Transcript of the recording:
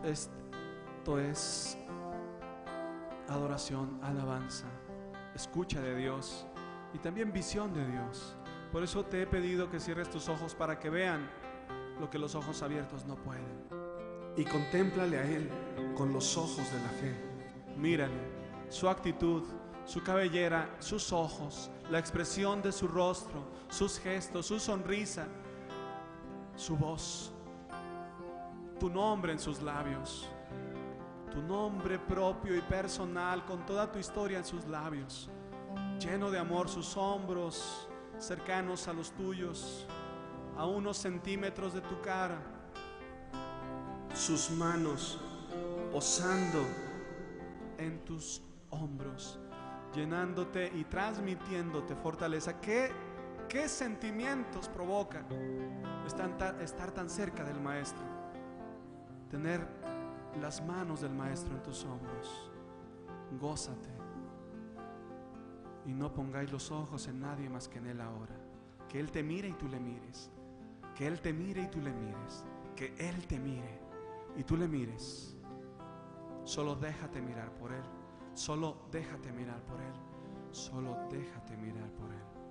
Esto es adoración, alabanza, escucha de Dios y también visión de Dios. Por eso te he pedido que cierres tus ojos para que vean lo que los ojos abiertos no pueden. Y contémplale a Él con los ojos de la fe. Mírale, su actitud, su cabellera, sus ojos, la expresión de su rostro, sus gestos, su sonrisa, su voz, tu nombre en sus labios, tu nombre propio y personal con toda tu historia en sus labios, lleno de amor, sus hombros cercanos a los tuyos, a unos centímetros de tu cara, sus manos posando en tus hombros, llenándote y transmitiéndote fortaleza. ¿Qué sentimientos provoca estar tan cerca del Maestro? Tener las manos del Maestro en tus hombros. Gózate y no pongáis los ojos en nadie más que en Él ahora. Que Él te mire y tú le mires. Que Él te mire y tú le mires. Que Él te mire y tú le mires. Solo déjate mirar por Él. Solo déjate mirar por Él. Solo déjate mirar por Él.